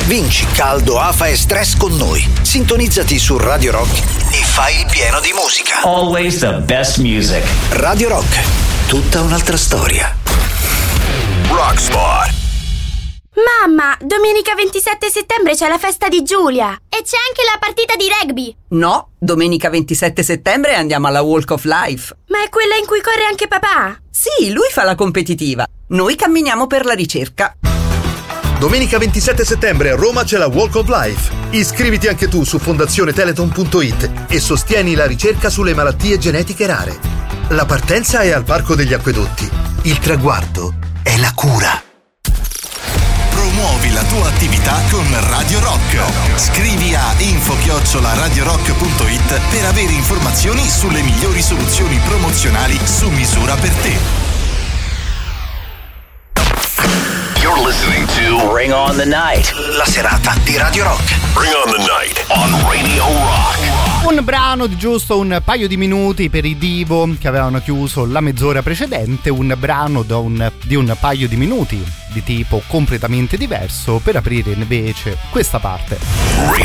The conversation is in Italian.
Vinci caldo, afa e stress con noi. Sintonizzati su Radio Rock e fai il pieno di musica. Always the best music. Radio Rock, tutta un'altra storia. Rockspot. Mamma, domenica 27 settembre c'è la festa di Giulia. E c'è anche la partita di rugby. No, domenica 27 settembre andiamo alla Walk of Life. Ma è quella in cui corre anche papà? Sì, lui fa la competitiva. Noi camminiamo per la ricerca. Domenica 27 settembre a Roma c'è la Walk of Life. Iscriviti anche tu su fondazioneteleton.it e sostieni la ricerca sulle malattie genetiche rare. La partenza è al Parco degli Acquedotti. Il traguardo è la cura. Promuovi la tua attività con Radio Rock. Scrivi a info@radiorock.it per avere informazioni sulle migliori soluzioni promozionali su misura per te. You're listening to Bring on the Night. La serata di Radio Rock. Bring on the night on Radio Rock. Un brano di giusto un paio di minuti per i Divo che avevano chiuso la mezz'ora precedente, un brano di un paio di minuti di tipo completamente diverso per aprire invece questa parte. Radio